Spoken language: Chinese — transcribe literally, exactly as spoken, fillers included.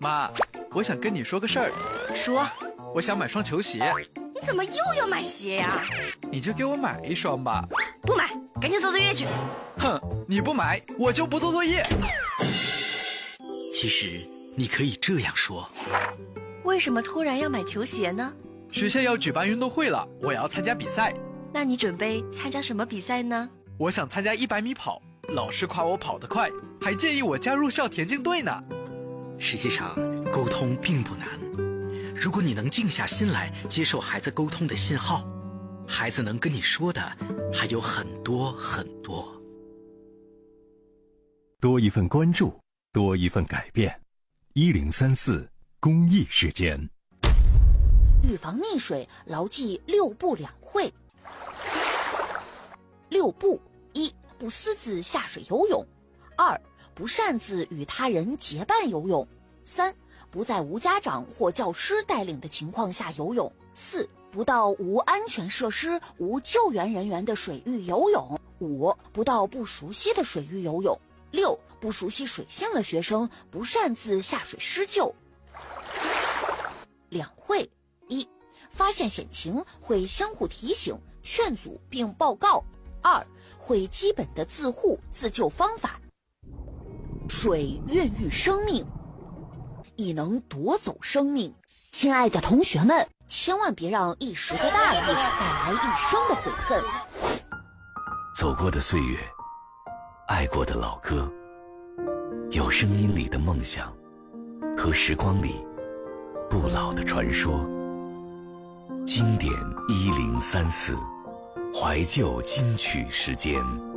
妈，我想跟你说个事儿。 说。 我想买双球鞋。 你怎么又要买鞋呀？ 你就给我买一双吧。 不买，赶紧做作业去。 哼，你不买，我就不做作业。 其实你可以这样说。 为什么突然要买球鞋呢？ 学校要举办运动会了，我要参加比赛。 那你准备参加什么比赛呢？ 我想参加一百米跑，老师夸我跑得快，还建议我加入校田径队呢。 实际上，沟通并不难。如果你能静下心来接受孩子沟通的信号，孩子能跟你说的还有很多很多。 多一份关注，多一份改变。一零三四公益时间。 预防溺水，牢记六不两会。六不：一、不私自下水游泳；二、不擅自与他人结伴游泳；三、不在无家长或教师带领的情况下游泳；四、不到无安全设施、无救援人员的水域游泳；五、不到不熟悉的水域游泳；六、不熟悉水性的学生不擅自下水施救。两会：一、发现险情会相互提醒、劝阻并报告；二、会基本的自护自救方法。水孕育生命，亦能夺走生命。亲爱的同学们，千万别让一时的大意带来一生的悔恨。 走过的岁月，爱过的老歌，有声音里的梦想，和时光里不老的传说。经典一零三四，怀旧金曲时间。